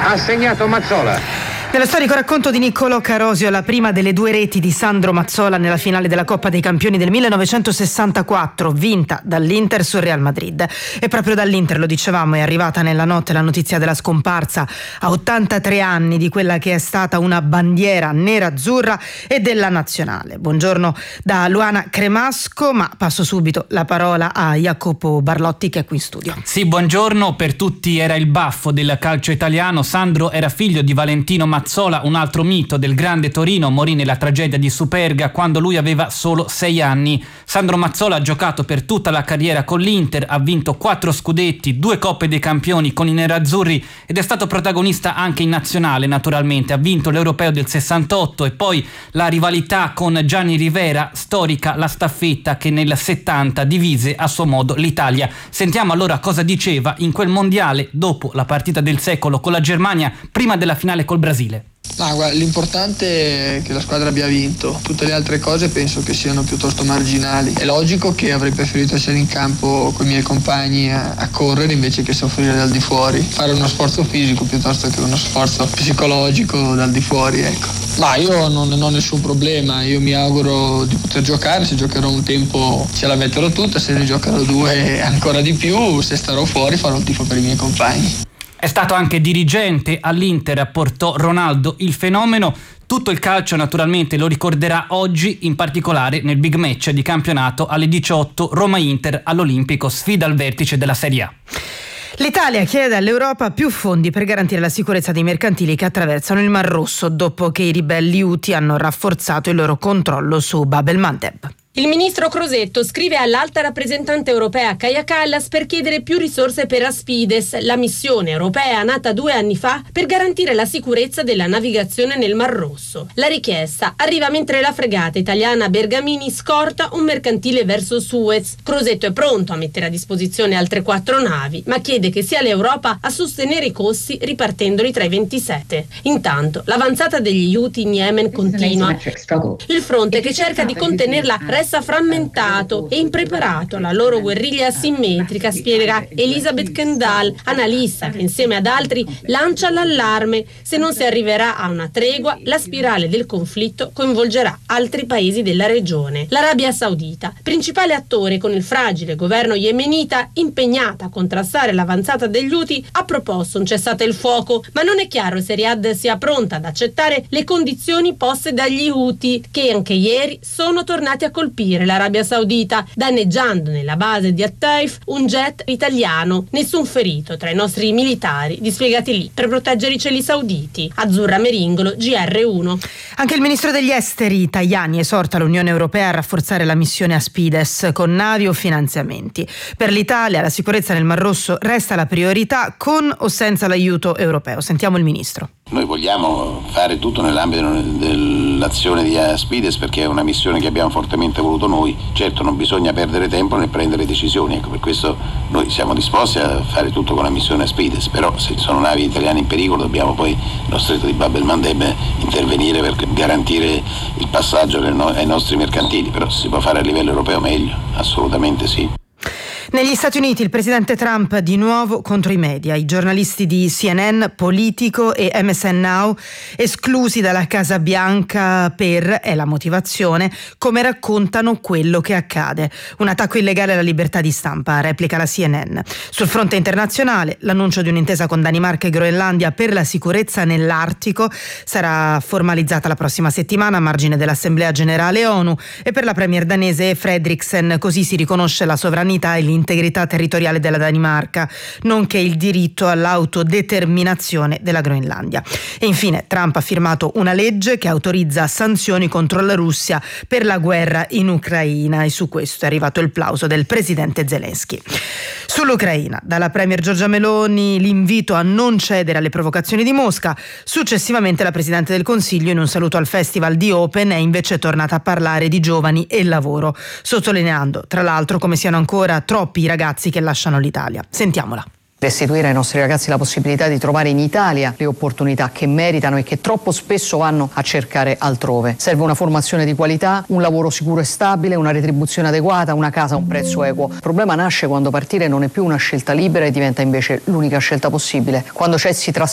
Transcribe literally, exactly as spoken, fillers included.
Ha segnato Mazzola. Nello storico racconto di Niccolò Carosio, la prima delle due reti di Sandro Mazzola nella finale della Coppa dei Campioni del millenovecentosessantaquattro, vinta dall'Inter sul Real Madrid. E proprio dall'Inter, lo dicevamo, è arrivata nella notte la notizia della scomparsa a ottantatré anni di quella che è stata una bandiera nera-azzurra e della nazionale. Buongiorno da Luana Cremasco, ma passo subito la parola a Jacopo Barlotti che è qui in studio. Sì, buongiorno. Per tutti era il baffo del calcio italiano. Sandro era figlio di Valentino Mazzola, un altro mito del grande Torino, morì nella tragedia di Superga quando lui aveva solo sei anni. Sandro Mazzola ha giocato per tutta la carriera con l'Inter, ha vinto quattro scudetti, due Coppe dei Campioni con i nerazzurri ed è stato protagonista anche in nazionale, naturalmente. Ha vinto l'Europeo del sessantotto e poi la rivalità con Gianni Rivera, storica la staffetta che nel settanta divise a suo modo l'Italia. Sentiamo allora cosa diceva in quel mondiale dopo la partita del secolo con la Germania, prima della finale col Brasile. No, guarda, l'importante è che la squadra abbia vinto, tutte le altre cose penso che siano piuttosto marginali. È logico che avrei preferito essere in campo con i miei compagni a, a correre invece che soffrire dal di fuori, fare uno sforzo fisico piuttosto che uno sforzo psicologico dal di fuori, ecco. Ma io non, non ho nessun problema, io mi auguro di poter giocare, se giocherò un tempo ce la metterò tutta, se ne giocherò due ancora di più, se starò fuori farò il tifo per i miei compagni. È stato anche dirigente all'Inter, portò Ronaldo il fenomeno. Tutto il calcio naturalmente lo ricorderà oggi, in particolare nel big match di campionato alle diciotto, Roma-Inter all'Olimpico, sfida al vertice della Serie A. L'Italia chiede all'Europa più fondi per garantire la sicurezza dei mercantili che attraversano il Mar Rosso dopo che i ribelli Houthi hanno rafforzato il loro controllo su Bab el-Mandeb. Il ministro Crosetto scrive all'alta rappresentante europea Kaja Kallas per chiedere più risorse per Aspides, la missione europea nata due anni fa per garantire la sicurezza della navigazione nel Mar Rosso. La richiesta arriva mentre la fregata italiana Bergamini scorta un mercantile verso Suez. Crosetto è pronto a mettere a disposizione altre quattro navi, ma chiede che sia l'Europa a sostenere i costi ripartendoli tra i ventisette. Intanto l'avanzata degli Houthi in Yemen continua. Il fronte che cerca di contenerla resta frammentato e impreparato alla loro guerriglia asimmetrica, spiega Elisabeth Kendall, analista che insieme ad altri lancia l'allarme. Se non si arriverà a una tregua, la spirale del conflitto coinvolgerà altri paesi della regione. L'Arabia Saudita, principale attore con il fragile governo yemenita impegnata a contrastare l'avanzata degli Houthi, ha proposto un cessate il fuoco, ma non è chiaro se Riyadh sia pronta ad accettare le condizioni poste dagli Houthi, che anche ieri sono tornati a colpire l'Arabia Saudita, danneggiando nella base di At-Taif un jet italiano. Nessun ferito tra i nostri militari dispiegati lì per proteggere i cieli sauditi. Azzurra Meringolo, G R uno. Anche il ministro degli esteri Tajani esorta l'Unione Europea a rafforzare la missione Aspides con navi o finanziamenti. Per l'Italia la sicurezza nel Mar Rosso resta la priorità, con o senza l'aiuto europeo. Sentiamo il ministro. Noi vogliamo fare tutto nell'ambito dell'azione di Aspides perché è una missione che abbiamo fortemente voluto noi. Certo, non bisogna perdere tempo nel prendere decisioni, ecco, per questo noi siamo disposti a fare tutto con la missione Aspides, però se ci sono navi italiane in pericolo dobbiamo poi nello stretto di Bab el-Mandeb intervenire per garantire il passaggio ai nostri mercantili, però se si può fare a livello europeo meglio, assolutamente sì. Negli Stati Uniti il presidente Trump di nuovo contro i media, i giornalisti di C N N, Politico e M S N Now esclusi dalla Casa Bianca per, è la motivazione, come raccontano quello che accade. Un attacco illegale alla libertà di stampa, replica la C N N. Sul fronte internazionale l'annuncio di un'intesa con Danimarca e Groenlandia per la sicurezza nell'Artico sarà formalizzata la prossima settimana a margine dell'Assemblea Generale ONU e per la premier danese Fredriksen così si riconosce la sovranità e l'integrità territoriale della Danimarca, nonché il diritto all'autodeterminazione della Groenlandia. E infine Trump ha firmato una legge che autorizza sanzioni contro la Russia per la guerra in Ucraina e su questo è arrivato il plauso del presidente Zelensky. Sull'Ucraina, dalla premier Giorgia Meloni l'invito a non cedere alle provocazioni di Mosca. Successivamente la Presidente del Consiglio, in un saluto al Festival di Open, è invece tornata a parlare di giovani e lavoro, sottolineando tra l'altro come siano ancora troppi i ragazzi che lasciano l'Italia. Sentiamola. Restituire ai nostri ragazzi la possibilità di trovare in Italia le opportunità che meritano e che troppo spesso vanno a cercare altrove. Serve una formazione di qualità, un lavoro sicuro e stabile, una retribuzione adeguata, una casa a un prezzo equo. Il problema nasce quando partire non è più una scelta libera e diventa invece l'unica scelta possibile. Quando ci si trasferisce